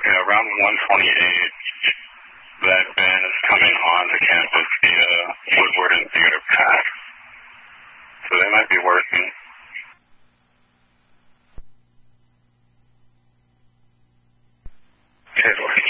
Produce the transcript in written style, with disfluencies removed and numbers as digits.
okay, around 128, that van is coming onto campus via Woodward and Theater Path. So they might be working. Okay,